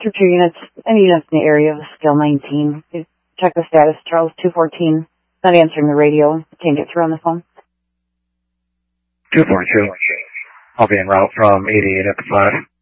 Sector 2 units, any units in the area of scale 19. Check the status, Charles 214. Not answering the radio. Can't get through on the phone. 242. I'll be en route from 88 at the 5.